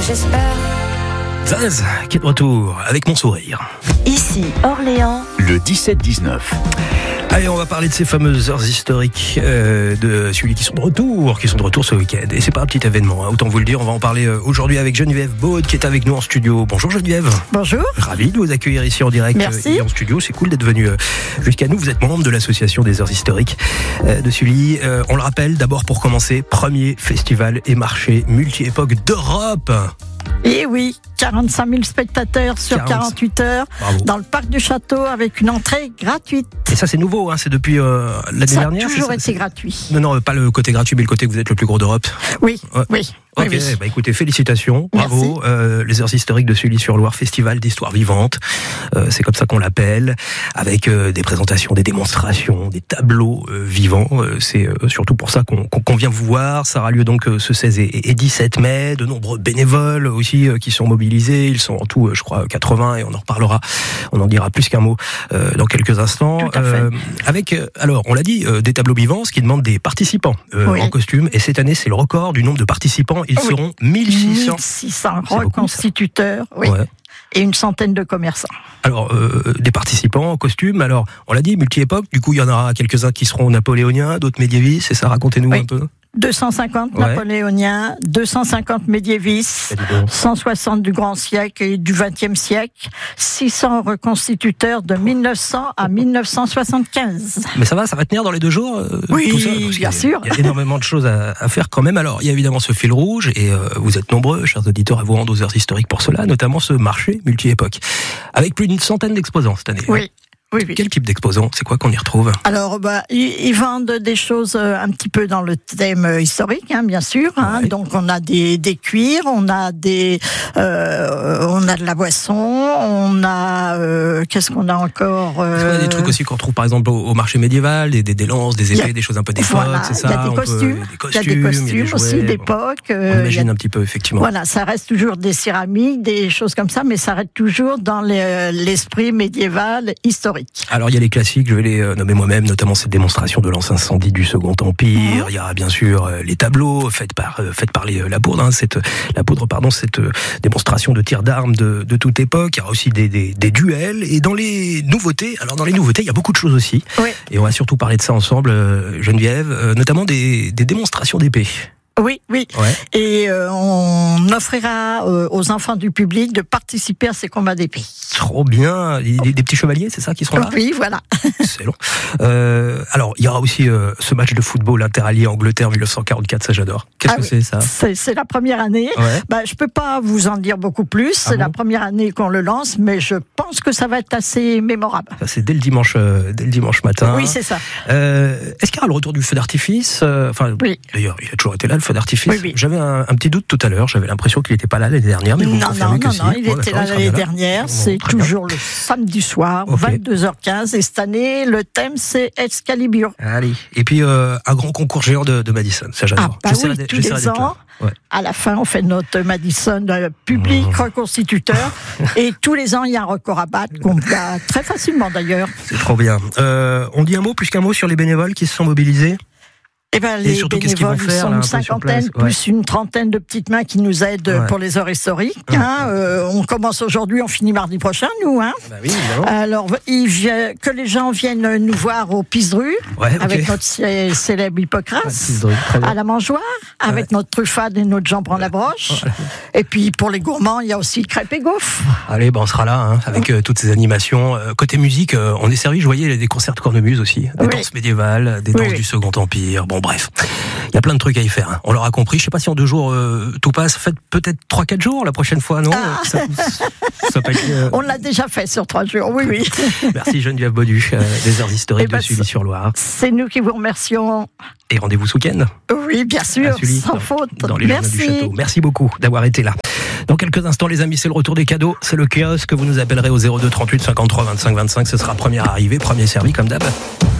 j'espère. Zaz, qui est de retour avec mon sourire. Ici, Orléans. Le 17-19. Allez, on va parler de ces fameuses heures historiques de celui qui sont de retour ce week-end. Et c'est pas un petit événement, hein, autant vous le dire. On va en parler aujourd'hui avec Geneviève Baude qui est avec nous en studio. Bonjour Geneviève. Bonjour. Ravi de vous accueillir ici en direct. Merci. Et en studio. C'est cool d'être venu jusqu'à nous. Vous êtes membre de l'association des heures historiques de Sully. On le rappelle, d'abord pour commencer, premier festival et marché multi-époque d'Europe. Et oui, 45 000 spectateurs sur 48 heures. Bravo. Dans le parc du château avec une entrée gratuite. Et ça c'est nouveau, hein, c'est depuis l'année dernière. Ça a toujours été gratuit. Non, pas le côté gratuit, mais le côté que vous êtes le plus gros d'Europe. Oui, ouais. oui. Ok, oui. Bah écoutez, félicitations, bravo. Les heures historiques de Sully-sur-Loire, festival d'histoire vivante, c'est comme ça qu'on l'appelle, avec des présentations, des démonstrations, des tableaux vivants. C'est surtout pour ça qu'on vient vous voir. Ça aura lieu donc ce 16 et 17 mai. De nombreux bénévoles aussi qui sont mobilisés. Ils sont en tout, je crois, 80 et on en reparlera. On en dira plus qu'un mot dans quelques instants. Tout à fait. Avec, alors, on l'a dit, des tableaux vivants, ce qui demande des participants en costume. Et cette année, c'est le record du nombre de participants. Ils seront 1600. 1600 reconstituteurs, oui. Ouais. Et une centaine de commerçants. Alors, des participants en costume, alors, on l'a dit, multi-époque, du coup, il y en aura quelques-uns qui seront napoléoniens, d'autres médiévistes, c'est ça, racontez-nous un peu. 250 napoléoniens, 250 médiévistes, 160 du grand siècle et du XXe siècle, 600 reconstituteurs de 1900 à 1975. Mais ça va tenir dans les 2 jours oui, tout ça, bien sûr. Il y a énormément de choses à faire quand même. Alors, il y a évidemment ce fil rouge, et vous êtes nombreux, chers auditeurs, à vous rendre aux heures historiques pour cela, notamment ce marché multi-époque, avec plus d'une centaine d'exposants cette année. Oui. Oui. Quel type d'exposants? C'est quoi qu'on y retrouve? Alors, ils vendent des choses un petit peu dans le thème historique, hein, bien sûr. Hein. Ouais. Donc, on a des cuirs, on a on a de la boisson, on a qu'est-ce qu'on a encore Est-ce qu'on a des trucs aussi qu'on retrouve par exemple au marché médiéval, des lances, des épées, des choses un peu d'époque, c'est ça? Il y a des costumes, il y a des costumes aussi d'époque. On imagine un petit peu, effectivement. Voilà, ça reste toujours des céramiques, des choses comme ça, mais ça reste toujours dans l'esprit médiéval historique. Alors il y a les classiques, je vais les nommer moi-même, notamment cette démonstration de lance-incendie du Second Empire. Il y a bien sûr les tableaux faits par la poudre, hein, cette démonstration de tir d'armes de toute époque. Il y aura aussi des duels. Et dans les nouveautés, il y a beaucoup de choses aussi. Oui. Et on va surtout parler de ça ensemble, Geneviève, notamment des démonstrations d'épées. Oui. Ouais. Et on offrira aux enfants du public de participer à ces combats d'épée. Trop bien. Des petits chevaliers, c'est ça qui seront là? Oui, voilà. Excellent. Alors, il y aura aussi ce match de football interallié Angleterre 1944, ça j'adore. Qu'est-ce que c'est ça? C'est la première année. Ouais. Je peux pas vous en dire beaucoup plus. C'est la première année qu'on le lance, mais je pense que ça va être assez mémorable. Ça, c'est dès le dimanche matin. Oui, c'est ça. Est-ce qu'il y aura le retour du feu d'artifice? Oui. D'ailleurs, il a toujours été là, le feu d'artifice. Oui. J'avais un petit doute tout à l'heure. J'avais l'impression qu'il n'était pas là l'année dernière, mais vous me confirmez que si. Non, il était là l'année dernière. C'est toujours le samedi soir, 22h15. Et cette année, le thème, c'est Excalibur. Allez. Et puis, un grand concours géant de Madison. Ça, j'adore. Tous les ans, à la fin, on fait notre Madison public reconstituteur. Et tous les ans, il y a un record à battre qu'on bat très facilement, d'ailleurs. C'est trop bien. On dit un mot, plus qu'un mot, sur les bénévoles qui se sont mobilisés? Les surtout, bénévoles, ils sont une cinquantaine, plus une trentaine de petites mains qui nous aident pour les heures historiques. On commence aujourd'hui, on finit mardi prochain, nous. Hein. Bah oui, évidemment. Alors, que les gens viennent nous voir au Pisdru, avec notre célèbre Hippocrate, à la Mangeoire, avec notre truffade et notre jambon à la broche. Et puis, pour les gourmands, il y a aussi crêpes et gaufres. Allez, on sera là, hein, avec toutes ces animations. Côté musique, on est servi, je voyais des concerts de cornemuse aussi, des danses médiévales, des danses du Second Empire. Bon, bref, il y a plein de trucs à y faire. Hein. On l'aura compris. Je sais pas si en 2 jours tout passe. Faites peut-être 3-4 jours la prochaine fois, non? Ça peut être, On l'a déjà fait sur 3 jours. Oui. Merci Geneviève Baudu, des heures historiques de Sully-sur-Loire. C'est nous qui vous remercions. Et rendez-vous ce week-end. Oui, bien sûr, Sully, sans faute. Dans les jardins du château. Merci beaucoup d'avoir été là. Dans quelques instants, les amis, c'est le retour des cadeaux. C'est le kiosque que vous nous appellerez au 02 38 53 25 25. Ce sera première arrivée, premier servi comme d'hab.